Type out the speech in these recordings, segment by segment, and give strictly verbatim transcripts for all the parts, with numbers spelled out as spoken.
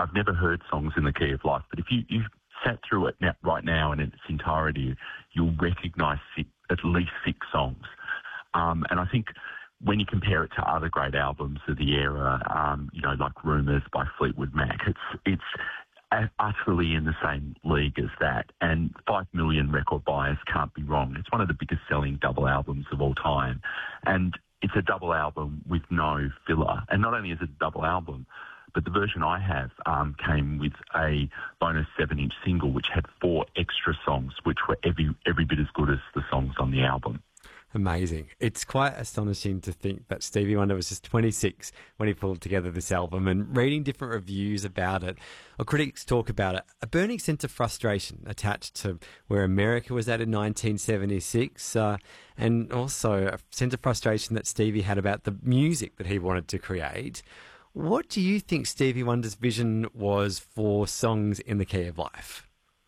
I've never heard songs in the key of life, but if you, you sat through it now, right now in its entirety, you'll recognise at least six songs. Um, and I think when you compare it to other great albums of the era, um, you know, like Rumours by Fleetwood Mac, it's it's utterly in the same league as that. And five million record buyers can't be wrong. It's one of the biggest selling double albums of all time. And it's a double album with no filler. And not only is it a double album, but the version I have um, came with a bonus seven-inch single which had four extra songs which were every every bit as good as the songs on the album. Amazing. It's quite astonishing to think that Stevie Wonder was just twenty-six when he pulled together this album, and reading different reviews about it, or critics talk about it, a burning sense of frustration attached to where America was at in nineteen seventy-six, uh, and also a sense of frustration that Stevie had about the music that he wanted to create. What do you think Stevie Wonder's vision was for songs in the key of life?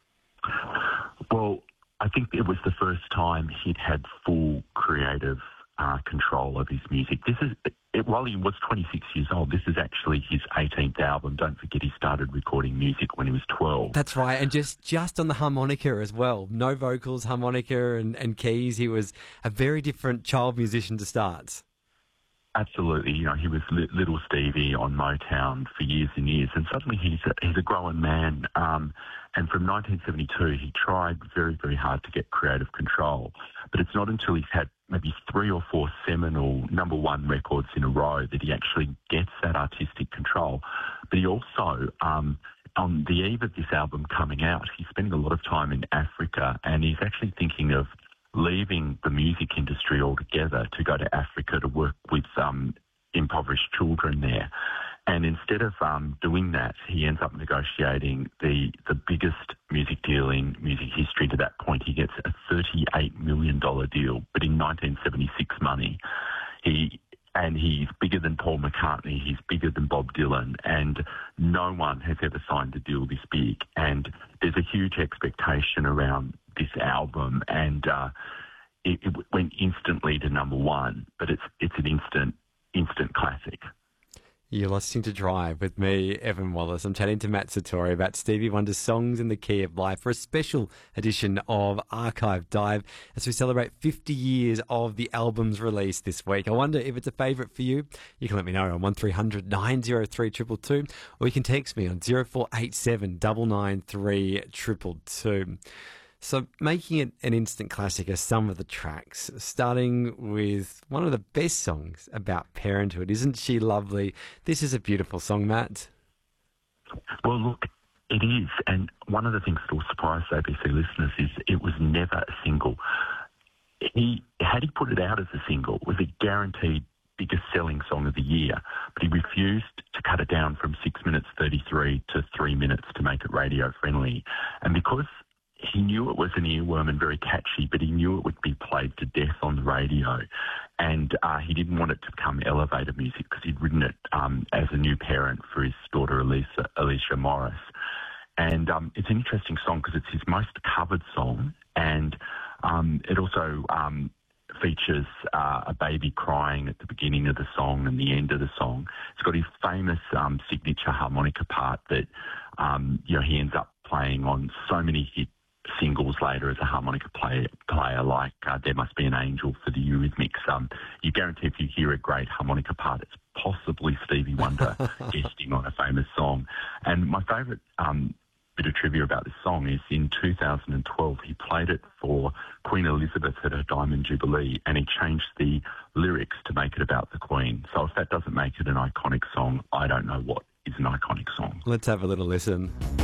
Well, I think it was the first time he'd had full creative uh, control of his music. This is it, while he was twenty-six years old. This is actually his eighteenth album. Don't forget, he started recording music when he was twelve. That's right, and just just on the harmonica as well. No vocals, harmonica, and, and keys. He was a very different child musician to start. Absolutely, you know, he was li- little Stevie on Motown for years and years, and suddenly he's a, he's a grown man. Um, and from nineteen seventy-two, he tried very, very hard to get creative control. But it's not until he's had maybe three or four seminal number one records in a row that he actually gets that artistic control. But he also, um, on the eve of this album coming out, he's spending a lot of time in Africa, and he's actually thinking of leaving the music industry altogether to go to Africa to work with um, impoverished children there. And instead of um, doing that, he ends up negotiating the the biggest music deal in music history to that point. He gets a thirty-eight million dollars deal, but in nineteen seventy-six money. He and he's bigger than Paul McCartney, he's bigger than Bob Dylan, and no one has ever signed a deal this big. And there's a huge expectation around this album, and uh, it, it went instantly to number one, but it's it's an instant instant classic. You're listening to Drive with me, Evan Wallace. I'm chatting to Matt Satori about Stevie Wonder's Songs in the Key of Life for a special edition of Archive Dive as we celebrate fifty years of the album's release this week. I wonder if it's a favourite for you. You can let me know on one three hundred nine oh three two two two, or you can text me on zero four eight seven nine nine three two two two. So making it an instant classic are some of the tracks, starting with one of the best songs about parenthood. Isn't she lovely? This is a beautiful song, Matt. Well, look, it is. And one of the things that will surprise A B C listeners is it was never a single. He Had he put it out as a single, it was a guaranteed biggest selling song of the year, but he refused to cut it down from six minutes thirty-three to three minutes to make it radio friendly. And because he knew it was an earworm and very catchy, but he knew it would be played to death on the radio. And uh, he didn't want it to become elevator music because he'd written it um, as a new parent for his daughter, Alicia, Alicia Morris. And um, it's an interesting song because it's his most covered song, and um, it also um, features uh, a baby crying at the beginning of the song and the end of the song. It's got his famous um, signature harmonica part that um, you know he ends up playing on so many hit singles later as a harmonica play, player, like uh, There Must Be an Angel for the Eurythmics. Um, you guarantee if you hear a great harmonica part, it's possibly Stevie Wonder guesting on a famous song. And my favourite um, bit of trivia about this song is in two thousand twelve, he played it for Queen Elizabeth at her Diamond Jubilee, and he changed the lyrics to make it about the Queen. So if that doesn't make it an iconic song, I don't know what is an iconic song. Let's have a little listen.